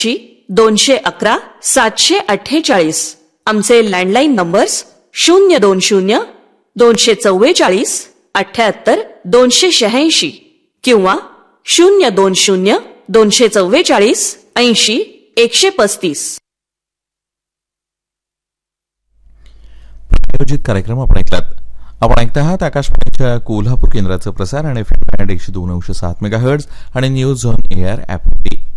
211 748. आमचे landline numbers 020 244 78 286 किंवा 020 244 80 135. प्रायोजित कार्यक्रम आपण ऐकलात. आपण ऐकता आहात आकाशवाणीच्या कोल्हापूर केंद्राचं प्रसारण FM 102.7 मेगाहर्ट्झ आणि न्यूज ऑन एअर ॲप.